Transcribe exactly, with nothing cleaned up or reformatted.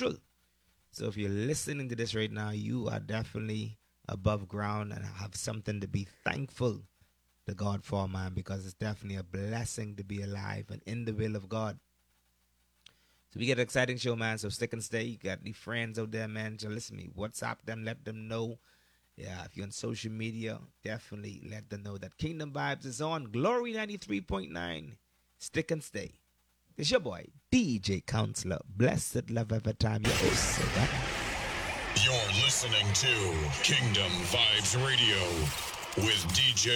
neutral. So if you're listening to this right now, you are definitely above ground and have something to be thankful to God for, man, because it's definitely a blessing to be alive and in the will of God. So we get an exciting show, man. So stick and stay. You got any friends out there, man? So listen to me. WhatsApp them, let them know. Yeah, if you're on social media, definitely let them know that Kingdom Vibes is on Glory ninety-three point nine. Stick and stay. It's your boy, D J Counselor. Blessed love every time you're so bad. You're listening to Kingdom Vibes Radio with D J